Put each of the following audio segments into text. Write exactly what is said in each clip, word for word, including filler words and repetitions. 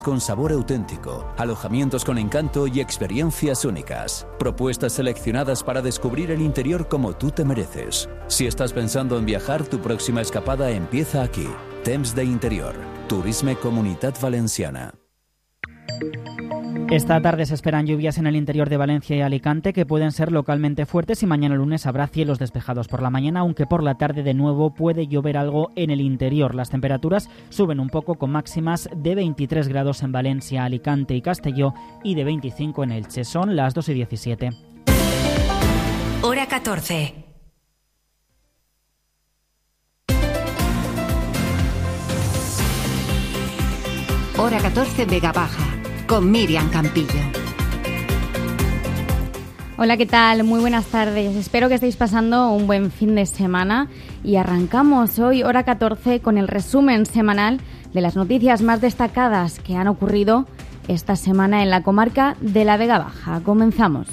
Con sabor auténtico, alojamientos con encanto y experiencias únicas. Propuestas seleccionadas para descubrir el interior como tú te mereces. Si estás pensando en viajar, tu próxima escapada empieza aquí. Temps de Interior. Turisme Comunitat Valenciana. Esta tarde se esperan lluvias en el interior de Valencia y Alicante que pueden ser localmente fuertes y mañana lunes habrá cielos despejados por la mañana, aunque por la tarde de nuevo puede llover algo en el interior. Las temperaturas suben un poco con máximas de veintitrés grados en Valencia, Alicante y Castelló y de veinticinco en Elche. Son las dos y diecisiete. Hora catorce. Hora catorce Vega Baja. Con Miriam Campillo. Hola, ¿qué tal? Muy buenas tardes. Espero que estéis pasando un buen fin de semana y arrancamos hoy, hora catorce, con el resumen semanal de las noticias más destacadas que han ocurrido esta semana en la comarca de la Vega Baja. Comenzamos.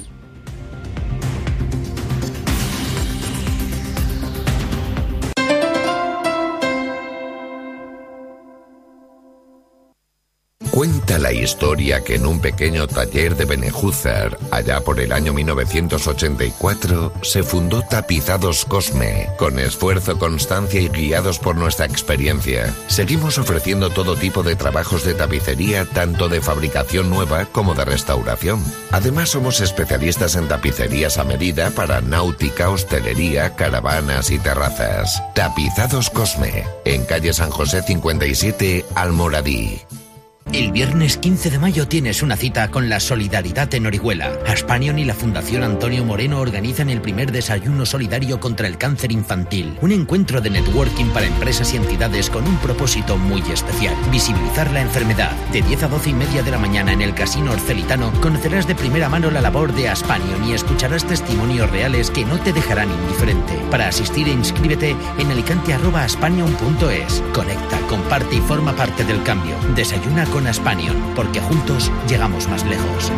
Cuenta la historia que en un pequeño taller de Benejúzar, allá por el año mil novecientos ochenta y cuatro, se fundó Tapizados Cosme. Con esfuerzo, constancia y guiados por nuestra experiencia, seguimos ofreciendo todo tipo de trabajos de tapicería, tanto de fabricación nueva como de restauración. Además, somos especialistas en tapicerías a medida para náutica, hostelería, caravanas y terrazas. Tapizados Cosme, en calle San José cincuenta y siete, Almoradí. El viernes quince de mayo tienes una cita con la solidaridad en Orihuela. Aspanion y la Fundación Antonio Moreno organizan el primer desayuno solidario contra el cáncer infantil. Un encuentro de networking para empresas y entidades con un propósito muy especial: visibilizar la enfermedad. De diez a doce y media de la mañana en el Casino Orcelitano conocerás de primera mano la labor de Aspanion y escucharás testimonios reales que no te dejarán indiferente. Para asistir e inscríbete en alicante arroba aspanion punto es. Conecta, comparte y forma parte del cambio. Desayuna con Aspanion, porque juntos llegamos más lejos.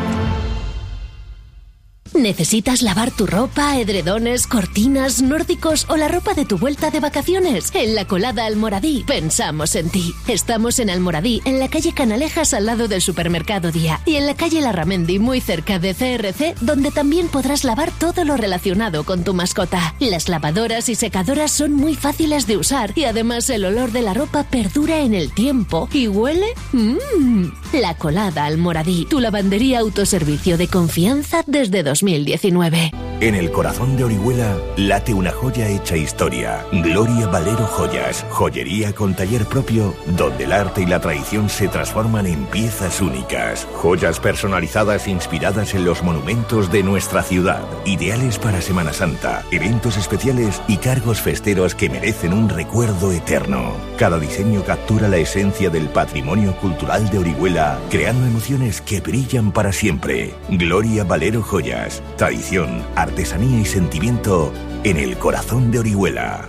¿Necesitas lavar tu ropa, edredones, cortinas, nórdicos o la ropa de tu vuelta de vacaciones? En La Colada Almoradí pensamos en ti. Estamos en Almoradí, en la calle Canalejas al lado del Supermercado Día, y en la calle Larramendi muy cerca de C R C, donde también podrás lavar todo lo relacionado con tu mascota. Las lavadoras y secadoras son muy fáciles de usar y además el olor de la ropa perdura en el tiempo. ¿Y huele? ¡Mmm! La Colada Almoradí, tu lavandería autoservicio de confianza desde dos mil diecinueve. En el corazón de Orihuela late una joya hecha historia. Gloria Valero Joyas, joyería con taller propio, donde el arte y la tradición se transforman en piezas únicas. Joyas personalizadas inspiradas en los monumentos de nuestra ciudad. Ideales para Semana Santa, eventos especiales y cargos festeros que merecen un recuerdo eterno. Cada diseño captura la esencia del patrimonio cultural de Orihuela, creando emociones que brillan para siempre. Gloria Valero Joyas, tradición, artesanía y sentimiento en el corazón de Orihuela.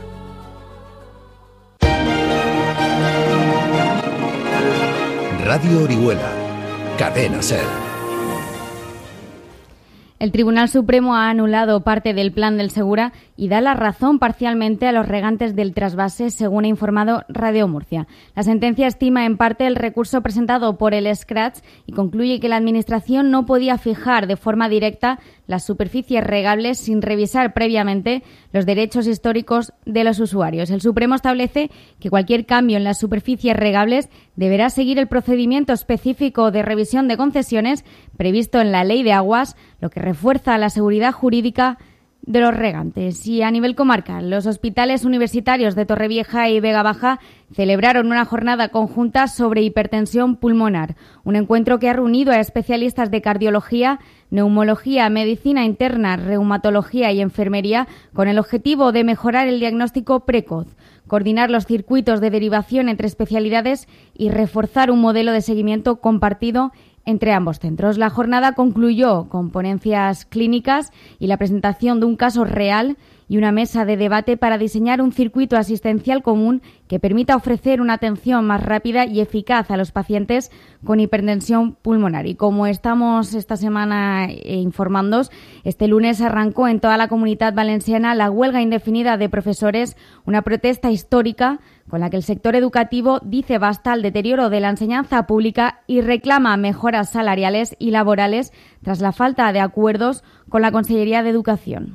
Radio Orihuela, Cadena Ser. El Tribunal Supremo ha anulado parte del plan del Segura y da la razón parcialmente a los regantes del trasvase, según ha informado Radio Murcia. La sentencia estima en parte el recurso presentado por el Scratch y concluye que la Administración no podía fijar de forma directa las superficies regables sin revisar previamente los derechos históricos de los usuarios. El Supremo establece que cualquier cambio en las superficies regables deberá seguir el procedimiento específico de revisión de concesiones previsto en la Ley de Aguas, lo que refuerza la seguridad jurídica de los regantes. Y a nivel comarcal, los hospitales universitarios de Torrevieja y Vega Baja celebraron una jornada conjunta sobre hipertensión pulmonar, un encuentro que ha reunido a especialistas de cardiología, neumología, medicina interna, reumatología y enfermería con el objetivo de mejorar el diagnóstico precoz, coordinar los circuitos de derivación entre especialidades y reforzar un modelo de seguimiento compartido entre ambos centros. La jornada concluyó con ponencias clínicas y la presentación de un caso real y una mesa de debate para diseñar un circuito asistencial común que permita ofrecer una atención más rápida y eficaz a los pacientes con hipertensión pulmonar. Y como estamos esta semana informando, este lunes arrancó en toda la Comunidad Valenciana la huelga indefinida de profesores, una protesta histórica con la que el sector educativo dice basta al deterioro de la enseñanza pública y reclama mejoras salariales y laborales tras la falta de acuerdos con la Consellería de Educación.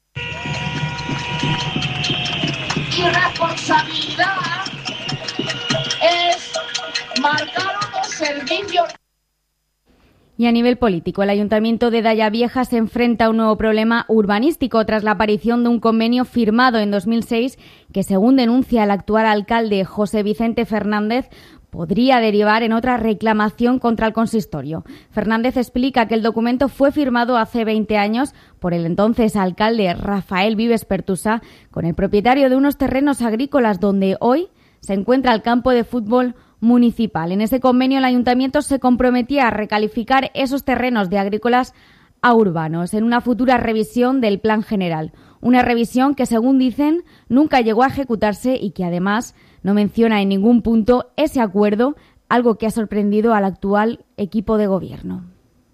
Mi responsabilidad es marcar unos servicios. Y a nivel político, el Ayuntamiento de Daya Vieja se enfrenta a un nuevo problema urbanístico tras la aparición de un convenio firmado en dos mil seis que, según denuncia el actual alcalde José Vicente Fernández, podría derivar en otra reclamación contra el consistorio. Fernández explica que el documento fue firmado hace veinte años por el entonces alcalde Rafael Vives Pertusa con el propietario de unos terrenos agrícolas donde hoy se encuentra el campo de fútbol municipal. En ese convenio el ayuntamiento se comprometía a recalificar esos terrenos de agrícolas a urbanos en una futura revisión del plan general. Una revisión que, según dicen, nunca llegó a ejecutarse y que además no menciona en ningún punto ese acuerdo, algo que ha sorprendido al actual equipo de gobierno.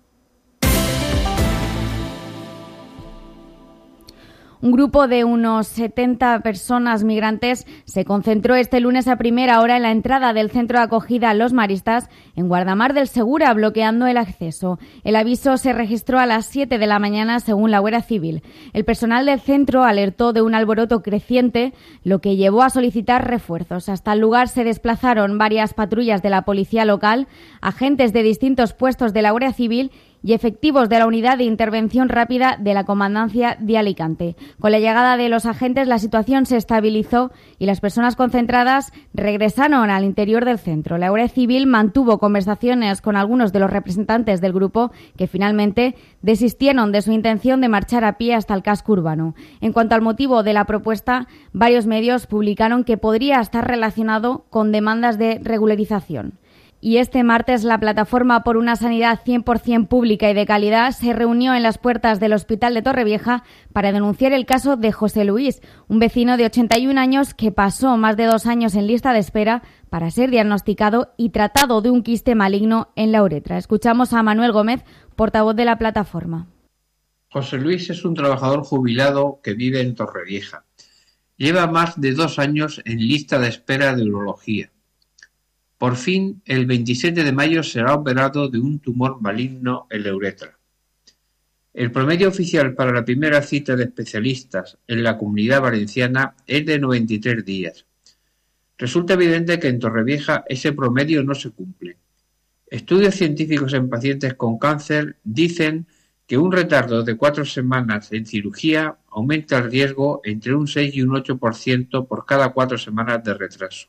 Un grupo de unos setenta personas migrantes se concentró este lunes a primera hora en la entrada del centro de acogida Los Maristas en Guardamar del Segura, bloqueando el acceso. El aviso se registró a las siete de la mañana, según la Guardia Civil. El personal del centro alertó de un alboroto creciente, lo que llevó a solicitar refuerzos. Hasta el lugar se desplazaron varias patrullas de la policía local, agentes de distintos puestos de la Guardia Civil y efectivos de la Unidad de Intervención Rápida de la Comandancia de Alicante. Con la llegada de los agentes, la situación se estabilizó y las personas concentradas regresaron al interior del centro. La Guardia Civil mantuvo conversaciones con algunos de los representantes del grupo que finalmente desistieron de su intención de marchar a pie hasta el casco urbano. En cuanto al motivo de la propuesta, varios medios publicaron que podría estar relacionado con demandas de regularización. Y este martes la Plataforma por una Sanidad cien por ciento pública y de calidad se reunió en las puertas del Hospital de Torrevieja para denunciar el caso de José Luis, un vecino de ochenta y un años que pasó más de dos años en lista de espera para ser diagnosticado y tratado de un quiste maligno en la uretra. Escuchamos a Manuel Gómez, portavoz de la Plataforma. José Luis es un trabajador jubilado que vive en Torrevieja. Lleva más de dos años en lista de espera de urología. Por fin, el veintisiete de mayo será operado de un tumor maligno en la uretra. El promedio oficial para la primera cita de especialistas en la Comunidad Valenciana es de noventa y tres días. Resulta evidente que en Torrevieja ese promedio no se cumple. Estudios científicos en pacientes con cáncer dicen que un retardo de cuatro semanas en cirugía aumenta el riesgo entre un seis y un ocho por ciento por cada cuatro semanas de retraso.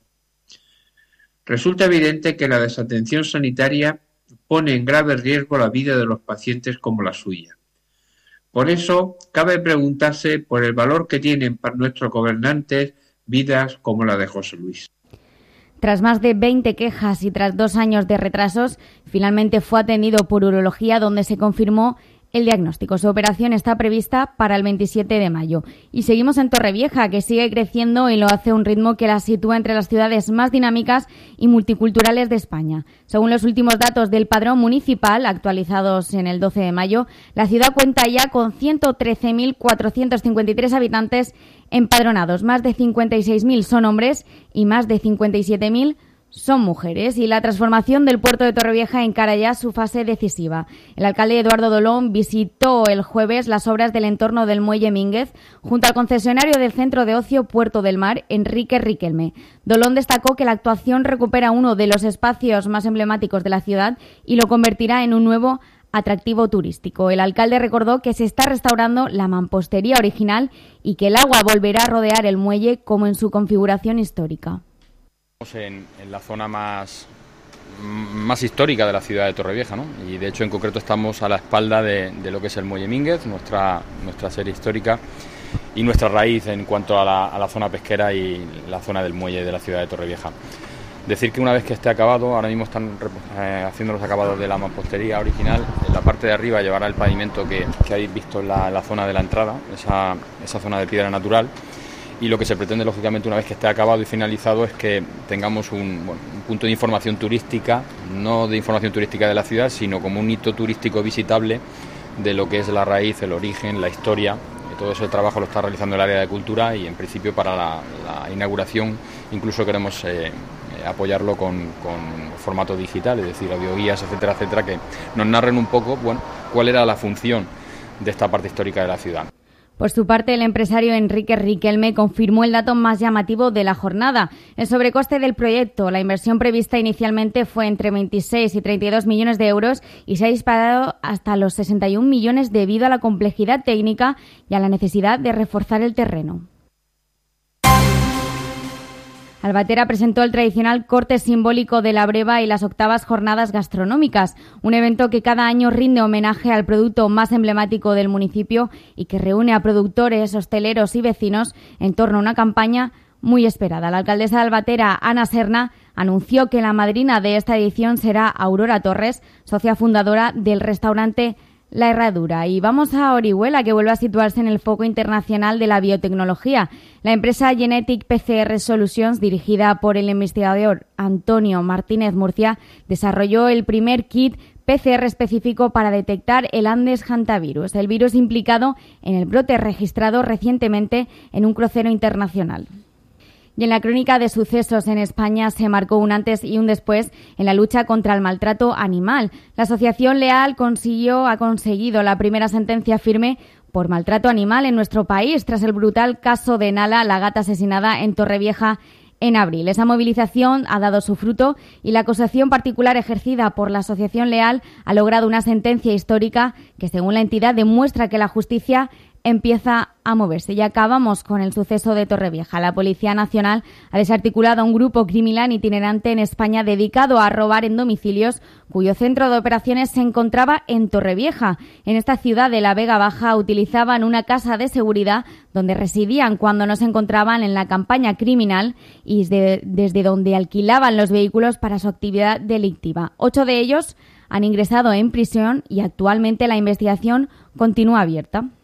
Resulta evidente que la desatención sanitaria pone en grave riesgo la vida de los pacientes como la suya. Por eso, cabe preguntarse por el valor que tienen para nuestros gobernantes vidas como la de José Luis. Tras más de veinte quejas y tras dos años de retrasos, finalmente fue atendido por urología, donde se confirmó el diagnóstico. Su operación está prevista para el veintisiete de mayo. Y seguimos en Torrevieja, que sigue creciendo y lo hace a un ritmo que la sitúa entre las ciudades más dinámicas y multiculturales de España. Según los últimos datos del Padrón Municipal, actualizados en el doce de mayo, la ciudad cuenta ya con ciento trece mil cuatrocientos cincuenta y tres habitantes empadronados. Más de cincuenta y seis mil son hombres y más de cincuenta y siete mil son mujeres, y la transformación del puerto de Torrevieja encara ya su fase decisiva. El alcalde Eduardo Dolón visitó el jueves las obras del entorno del Muelle Mínguez junto al concesionario del centro de ocio Puerto del Mar, Enrique Riquelme. Dolón destacó que la actuación recupera uno de los espacios más emblemáticos de la ciudad y lo convertirá en un nuevo atractivo turístico. El alcalde recordó que se está restaurando la mampostería original y que el agua volverá a rodear el muelle como en su configuración histórica. En, en la zona más, más histórica de la ciudad de Torrevieja, ¿no? Y de hecho en concreto estamos a la espalda de, de lo que es el Muelle Mínguez, nuestra, nuestra serie histórica y nuestra raíz en cuanto a la, a la zona pesquera y la zona del muelle de la ciudad de Torrevieja. Decir que una vez que esté acabado, ahora mismo están eh, haciendo los acabados de la mampostería original, en la parte de arriba llevará el pavimento que, que habéis visto en la, la zona de la entrada, esa, esa zona de piedra natural. Y lo que se pretende, lógicamente, una vez que esté acabado y finalizado, es que tengamos un, bueno, un punto de información turística, no de información turística de la ciudad, sino como un hito turístico visitable de lo que es la raíz, el origen, la historia, todo ese trabajo lo está realizando el área de cultura y en principio para la, la inauguración incluso queremos eh, apoyarlo con, con formato digital, es decir, audioguías, etcétera, etcétera, que nos narren un poco, bueno, cuál era la función de esta parte histórica de la ciudad. Por su parte, el empresario Enrique Riquelme confirmó el dato más llamativo de la jornada. El sobrecoste del proyecto, la inversión prevista inicialmente fue entre veintiséis y treinta y dos millones de euros y se ha disparado hasta los sesenta y un millones debido a la complejidad técnica y a la necesidad de reforzar el terreno. Albatera presentó el tradicional corte simbólico de la breva y las octavas jornadas gastronómicas, un evento que cada año rinde homenaje al producto más emblemático del municipio y que reúne a productores, hosteleros y vecinos en torno a una campaña muy esperada. La alcaldesa de Albatera, Ana Serna, anunció que la madrina de esta edición será Aurora Torres, socia fundadora del restaurante La Herradura. Y vamos a Orihuela, que vuelve a situarse en el foco internacional de la biotecnología. La empresa Genetic P C R Solutions, dirigida por el investigador Antonio Martínez Murcia, desarrolló el primer kit P C R específico para detectar el Andes hantavirus, el virus implicado en el brote registrado recientemente en un crucero internacional. Y en la crónica de sucesos en España se marcó un antes y un después en la lucha contra el maltrato animal. La Asociación Leal consiguió, ha conseguido la primera sentencia firme por maltrato animal en nuestro país tras el brutal caso de Nala, la gata asesinada en Torrevieja en abril. Esa movilización ha dado su fruto y la acusación particular ejercida por la Asociación Leal ha logrado una sentencia histórica que, según la entidad, demuestra que la justicia empieza a moverse. Y acabamos con el suceso de Torrevieja. La Policía Nacional ha desarticulado a un grupo criminal itinerante en España dedicado a robar en domicilios, cuyo centro de operaciones se encontraba en Torrevieja. En esta ciudad de la Vega Baja utilizaban una casa de seguridad donde residían cuando no se encontraban en la campaña criminal y desde, desde donde alquilaban los vehículos para su actividad delictiva. Ocho de ellos han ingresado en prisión y actualmente la investigación continúa abierta.